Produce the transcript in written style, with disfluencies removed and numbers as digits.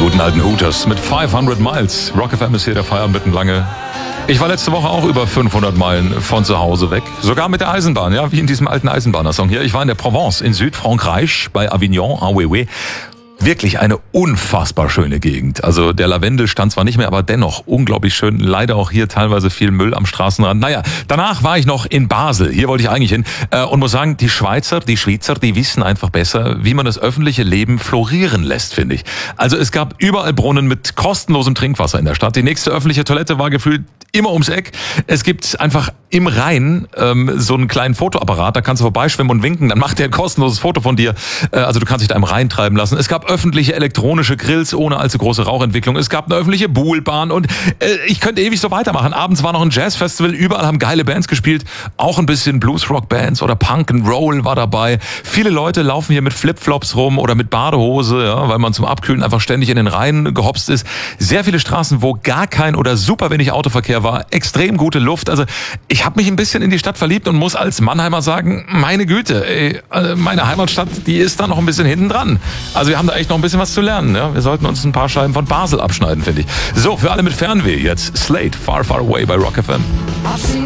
guten alten Hooters mit 500 Miles. Rock FM ist hier der Feierabend lange. Ich war letzte Woche auch über 500 Meilen von zu Hause weg. Sogar mit der Eisenbahn, ja, wie in diesem alten Eisenbahner-Song hier. Ich war in der Provence in Südfrankreich bei Avignon, en Oué. Wirklich eine unfassbar schöne Gegend. Also der Lavendel stand zwar nicht mehr, aber dennoch unglaublich schön. Leider auch hier teilweise viel Müll am Straßenrand. Naja, danach war ich noch in Basel. Hier wollte ich eigentlich hin. Und muss sagen, die Schweizer, die wissen einfach besser, wie man das öffentliche Leben florieren lässt, finde ich. Also es gab überall Brunnen mit kostenlosem Trinkwasser in der Stadt. Die nächste öffentliche Toilette war gefühlt immer ums Eck. Es gibt einfach im Rhein so einen kleinen Fotoapparat, da kannst du vorbeischwimmen und winken, dann macht der ein kostenloses Foto von dir. Also du kannst dich da im Rhein treiben lassen. Es gab öffentliche elektronische Grills ohne allzu große Rauchentwicklung. Es gab eine öffentliche Buhlbahn und ich könnte ewig so weitermachen. Abends war noch ein Jazzfestival, überall haben geile Bands gespielt, auch ein bisschen Bluesrock-Bands oder Punk and Roll war dabei. Viele Leute laufen hier mit Flipflops rum oder mit Badehose, ja, weil man zum Abkühlen einfach ständig in den Rhein gehopst ist. Sehr viele Straßen, wo gar kein oder super wenig Autoverkehr war, extrem gute Luft. Also ich habe mich ein bisschen in die Stadt verliebt und muss als Mannheimer sagen, meine Güte, meine Heimatstadt, die ist da noch ein bisschen hinten dran. Also wir haben da echt noch ein bisschen was zu lernen. Ja? Wir sollten uns ein paar Scheiben von Basel abschneiden, finde ich. So, für alle mit Fernweh jetzt Slate, Far Far Away bei Rock FM.